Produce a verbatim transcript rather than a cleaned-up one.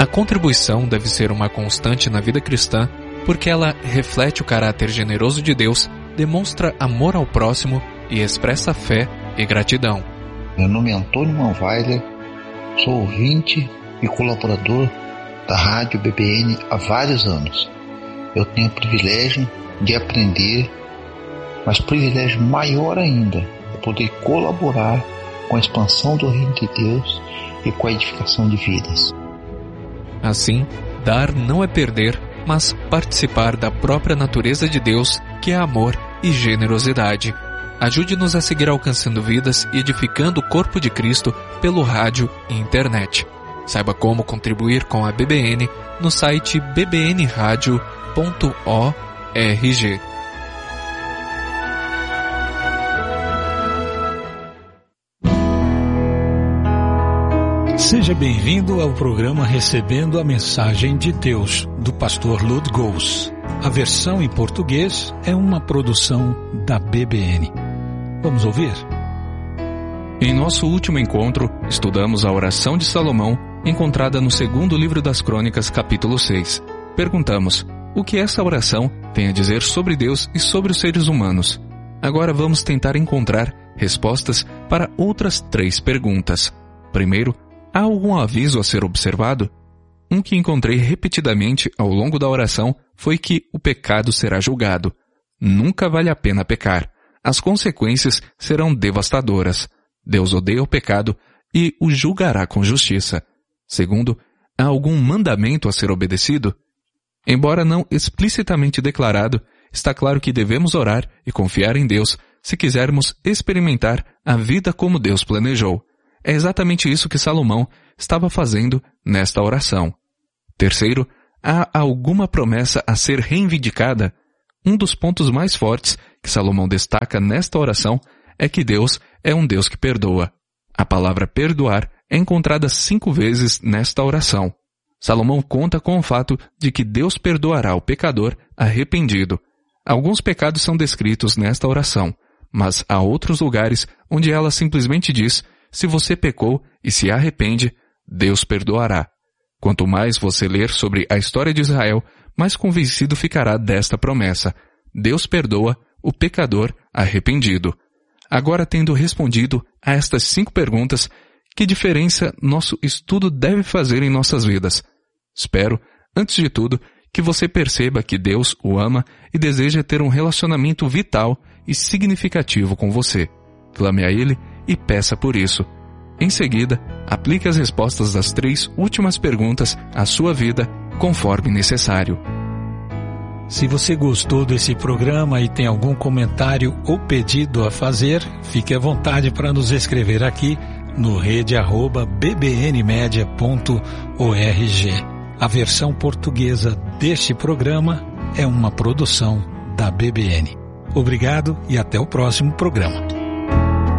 A contribuição deve ser uma constante na vida cristã porque ela reflete o caráter generoso de Deus, demonstra amor ao próximo e expressa fé e gratidão. Meu nome é Antônio Manweiler, sou ouvinte e colaborador da Rádio B B N há vários anos. Eu tenho o privilégio de aprender, mas privilégio maior ainda é poder colaborar com a expansão do reino de Deus e com a edificação de vidas. Assim, dar não é perder, mas participar da própria natureza de Deus, que é amor e generosidade. Ajude-nos a seguir alcançando vidas e edificando o corpo de Cristo pelo rádio e internet. Saiba como contribuir com a B B N no site b b n radio ponto org. Seja bem-vindo ao programa Recebendo a Mensagem de Deus, do pastor Lud Gous. A versão em português é uma produção da B B N. Vamos ouvir? Em nosso último encontro, estudamos a oração de Salomão, encontrada no segundo livro das Crônicas, capítulo seis. Perguntamos, o que essa oração tem a dizer sobre Deus e sobre os seres humanos? Agora vamos tentar encontrar respostas para outras três perguntas. Primeiro, há algum aviso a ser observado? Um que encontrei repetidamente ao longo da oração foi que o pecado será julgado. Nunca vale a pena pecar. As consequências serão devastadoras. Deus odeia o pecado e o julgará com justiça. Segundo, há algum mandamento a ser obedecido? Embora não explicitamente declarado, está claro que devemos orar e confiar em Deus se quisermos experimentar a vida como Deus planejou. É exatamente isso que Salomão estava fazendo nesta oração. Terceiro, há alguma promessa a ser reivindicada? Um dos pontos mais fortes que Salomão destaca nesta oração é que Deus é um Deus que perdoa. A palavra perdoar é encontrada cinco vezes nesta oração. Salomão conta com o fato de que Deus perdoará o pecador arrependido. Alguns pecados são descritos nesta oração, mas há outros lugares onde ela simplesmente diz: se você pecou e se arrepende, Deus perdoará. Quanto mais você ler sobre a história de Israel, mais convencido ficará desta promessa. Deus perdoa o pecador arrependido. Agora, tendo respondido a estas cinco perguntas, que diferença nosso estudo deve fazer em nossas vidas? Espero, antes de tudo, que você perceba que Deus o ama e deseja ter um relacionamento vital e significativo com você. Clame a Ele e peça por isso. Em seguida, aplique as respostas das três últimas perguntas à sua vida, conforme necessário. Se você gostou desse programa e tem algum comentário ou pedido a fazer, fique à vontade para nos escrever aqui no rede arroba b b n media ponto org. A versão portuguesa deste programa é uma produção da B B N. Obrigado e até o próximo programa.